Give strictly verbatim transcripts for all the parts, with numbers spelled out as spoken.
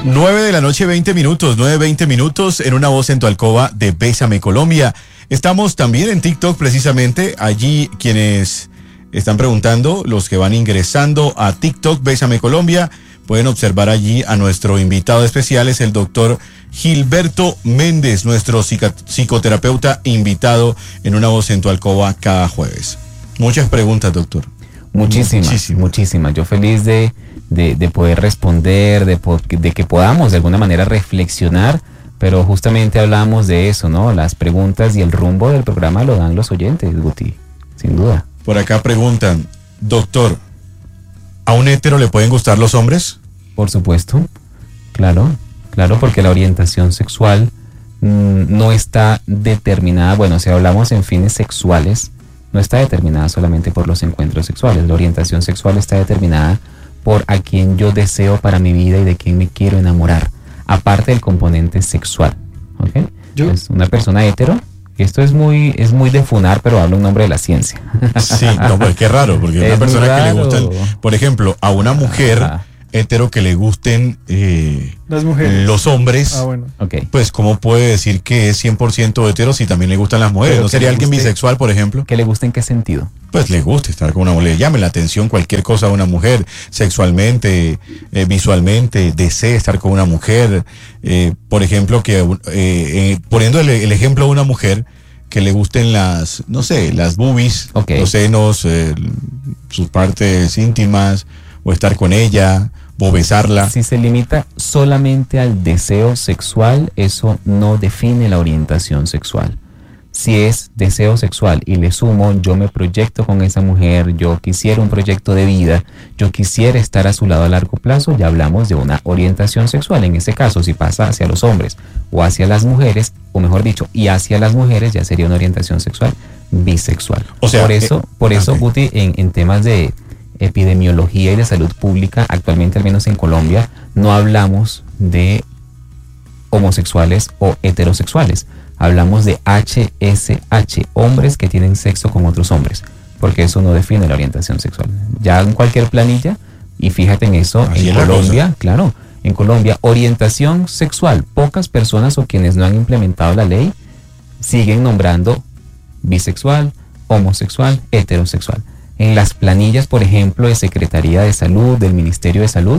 nueve de la noche, veinte minutos, nueve, veinte minutos en Una Voz en tu Alcoba de Bésame Colombia. Estamos también en TikTok precisamente, allí quienes están preguntando, los que van ingresando a TikTok Bésame Colombia, pueden observar allí a nuestro invitado especial, es el doctor Gilberto Méndez, nuestro psicoterapeuta invitado en Una Voz en tu Alcoba cada jueves. Muchas preguntas, doctor. Muchísimas, muchísimas, muchísimas. Yo feliz de, de, de poder responder, de, de que podamos de alguna manera reflexionar, pero justamente hablamos de eso, ¿no? Las preguntas y el rumbo del programa lo dan los oyentes, Guti, sin duda. Por acá preguntan, doctor, ¿a un hétero le pueden gustar los hombres? Por supuesto, claro, claro, porque la orientación sexual mmm, no está determinada, bueno, si hablamos en fines sexuales, no está determinada solamente por los encuentros sexuales. La orientación sexual está determinada por a quien yo deseo para mi vida y de quien me quiero enamorar, aparte del componente sexual. ¿Okay? Yo, es una persona hetero, y esto es muy, es muy de funar, pero habla un nombre de la ciencia. Sí, no, pues qué raro, porque es una persona que le gustan, por ejemplo, a una mujer Ajá. hetero que le gusten eh, las mujeres, los hombres, ah, bueno. okay. Pues ¿cómo puede decir que es cien por ciento hetero si también le gustan las mujeres? ¿No sería alguien guste, bisexual, por ejemplo? ¿Que le guste en qué sentido? Pues le gusta estar con una mujer, le llame la atención cualquier cosa a una mujer, sexualmente, eh, visualmente, desee estar con una mujer, eh, por ejemplo, que eh, eh, poniendo el, el ejemplo de una mujer, que le gusten las, no sé, las boobies, okay. los senos, eh, sus partes íntimas, o estar con ella, o besarla. Si se limita solamente al deseo sexual, eso no define la orientación sexual. Si es deseo sexual y le sumo, yo me proyecto con esa mujer, yo quisiera un proyecto de vida, yo quisiera estar a su lado a largo plazo, ya hablamos de una orientación sexual. En ese caso, si pasa hacia los hombres o hacia las mujeres, o mejor dicho, y hacia las mujeres, ya sería una orientación sexual bisexual. O sea, por eso, eh, por eso, okay. Guti, en, en temas de epidemiología y de salud pública, actualmente al menos en Colombia, no hablamos de homosexuales o heterosexuales. Hablamos de H S H, hombres que tienen sexo con otros hombres, porque eso no define la orientación sexual. Ya en cualquier planilla, y fíjate en eso, Así en Colombia, claro, en Colombia, orientación sexual, pocas personas o quienes no han implementado la ley siguen nombrando bisexual, homosexual, heterosexual. En las planillas, por ejemplo, de Secretaría de Salud, del Ministerio de Salud,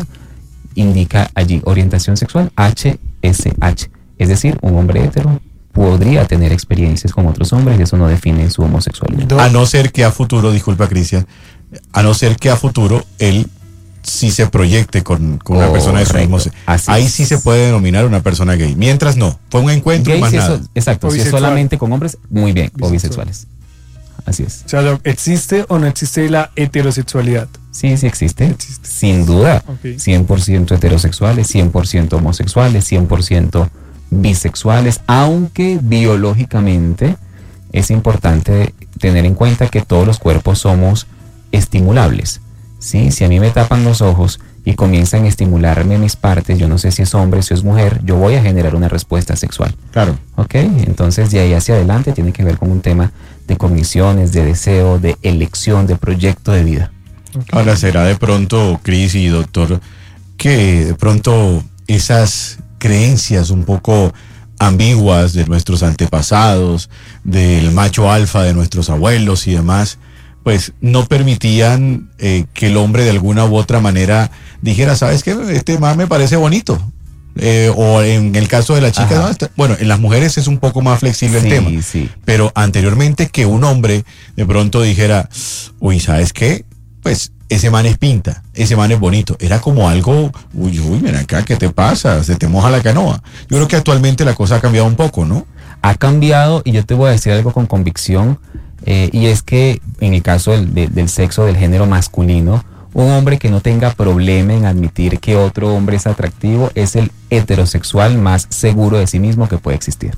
indica allí orientación sexual H S H, es decir, un hombre hetero podría tener experiencias con otros hombres y eso no define su homosexualidad. A no ser que a futuro, disculpa Cristian, a no ser que a futuro él sí se proyecte con, con una persona de su mismo sexo. Ahí sí se puede denominar una persona gay. Mientras no, fue un encuentro gay, y más si nada. Eso, exacto, si es solamente con hombres, muy bien, bisexual. O bisexuales. Así es. O sea, ¿existe o no existe la heterosexualidad? Sí, sí existe, existe. Sin duda. Okay. cien por ciento heterosexuales, cien por ciento homosexuales, cien por ciento bisexuales, aunque biológicamente es importante tener en cuenta que todos los cuerpos somos estimulables, ¿sí? Si a mí me tapan los ojos y comienzan a estimularme mis partes, yo no sé si es hombre, si es mujer, yo voy a generar una respuesta sexual. Claro. ¿Ok? Entonces de ahí hacia adelante tiene que ver con un tema de cogniciones, de deseo, de elección, de proyecto de vida. Okay. Ahora será de pronto, Cris y doctor, que de pronto esas creencias un poco ambiguas de nuestros antepasados, del macho alfa de nuestros abuelos y demás, pues no permitían eh, que el hombre de alguna u otra manera dijera, ¿sabes qué? Este man me parece bonito. Eh, o en el caso de la chica, ¿no? Está, bueno, en las mujeres es un poco más flexible sí, el tema, sí. Pero anteriormente que un hombre de pronto dijera, uy, ¿sabes qué? Pues ese man es pinta, ese man es bonito. Era como algo, uy, uy, mira acá, ¿qué te pasa? Se te moja la canoa. Yo creo que actualmente la cosa ha cambiado un poco, ¿no? Ha cambiado, y yo te voy a decir algo con convicción, eh, y es que en el caso del, de, del sexo, del género masculino, un hombre que no tenga problema en admitir que otro hombre es atractivo es el heterosexual más seguro de sí mismo que puede existir.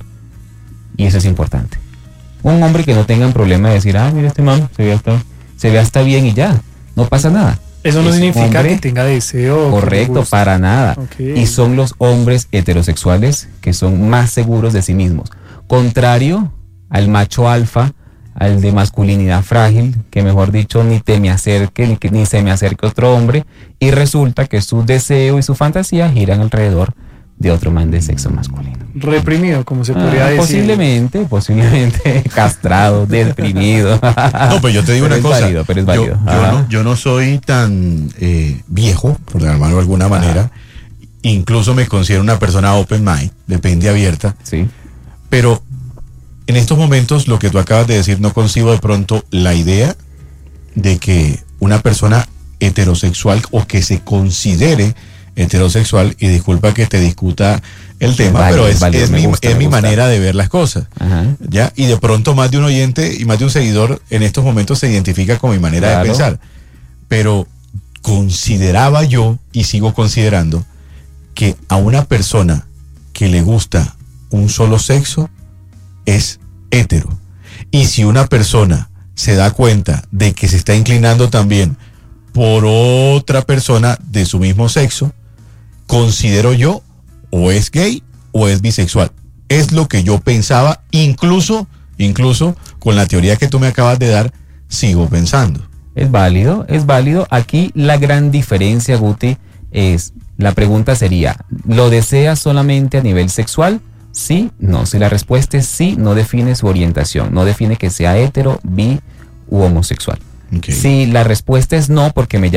Y eso es importante. Un hombre que no tenga un problema de decir, ah, mira este man, se ve hasta, se ve hasta bien y ya. No pasa nada. Eso no es significa hombre, que tenga deseo. Correcto, para nada. Okay. Y son los hombres heterosexuales que son más seguros de sí mismos. Contrario al macho alfa, al de masculinidad frágil, que mejor dicho ni te me acerque, ni, que, ni se me acerque otro hombre, y resulta que su deseo y su fantasía giran alrededor de otro man de sexo masculino. Reprimido, como se podría ah, decir. Posiblemente, posiblemente castrado, deprimido. No, pero yo te digo pero una cosa. Es válido, pero es válido. Yo, yo, no, yo no soy tan eh, viejo, por llamarlo de alguna manera. Ah. Incluso me considero una persona open mind, de mente abierta. Sí. Pero en estos momentos, lo que tú acabas de decir, no concibo de pronto la idea de que una persona heterosexual o que se considere heterosexual, y disculpa que te discuta el tema, vale, pero es, vale, es, mi, gusta, es mi manera de ver las cosas. Ajá. ¿Ya? Y de pronto más de un oyente y más de un seguidor en estos momentos se identifica con mi manera claro. de pensar. Pero consideraba yo, y sigo considerando, que a una persona que le gusta un solo sexo es hetero. Y si una persona se da cuenta de que se está inclinando también por otra persona de su mismo sexo, considero yo o es gay o es bisexual. Es lo que yo pensaba, incluso, incluso con la teoría que tú me acabas de dar, sigo pensando. Es válido, es válido. Aquí la gran diferencia, Guti, es, la pregunta sería, ¿lo deseas solamente a nivel sexual? Sí, no. Si la respuesta es sí, no define su orientación, no define que sea hetero, bi u homosexual. Okay. Si la respuesta es no, porque me llama